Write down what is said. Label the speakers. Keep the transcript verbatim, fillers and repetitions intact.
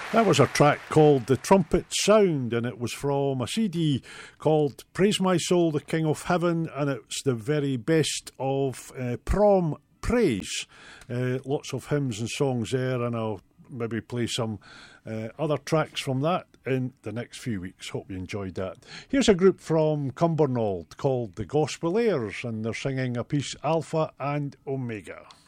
Speaker 1: That was a track called The Trumpet Sound, and it was from a C D called Praise My Soul, the King of Heaven, and it's the very best of uh, prom praise. Uh, lots of hymns and songs there, and I'll maybe play some uh, other tracks from that in the next few weeks. Hope you enjoyed that. Here's a group from Cumbernauld called the Gospel Airs, and they're singing a piece Alpha and Omega.